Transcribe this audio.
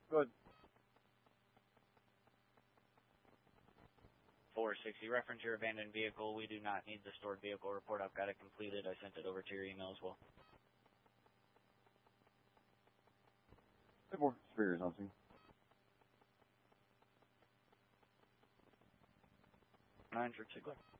Good. 460, reference your abandoned vehicle. We do not need the stored vehicle report. I've got it completed. I sent it over to your email as well. Good work, Superior's on scene. 9 for Sigler.